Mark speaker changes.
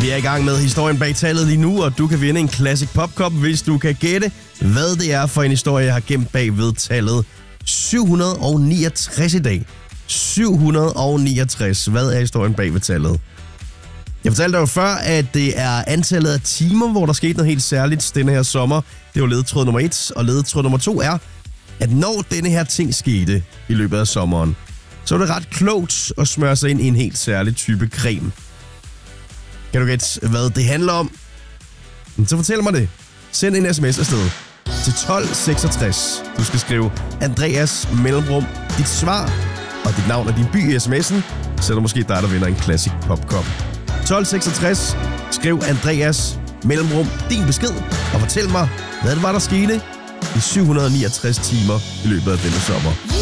Speaker 1: Vi er i gang med historien bag tallet lige nu, og du kan vinde en Classic Popcup, hvis du kan gætte, hvad det er for en historie, jeg har gemt bag ved tallet 769 i dag. 769. Hvad er historien bag ved tallet? Jeg fortalte dig jo før, at det er antallet af timer, hvor der skete noget helt særligt denne her sommer. Det var ledetråd nummer 1, og ledetråd nummer 2 er, at når denne her ting skete i løbet af sommeren, så var det ret klogt at smøre sig ind i en helt særlig type creme. Kan du gætte, hvad det handler om? Så fortæl mig det. Send en sms afsted til 1266. Du skal skrive Andreas mellemrum, dit svar og dit navn og din by i sms'en, så er det måske dig, der vinder en Classic Popcup. 1266. Skriv Andreas mellemrum, din besked, og fortæl mig, hvad det var, der skete i 769 timer i løbet af denne sommer.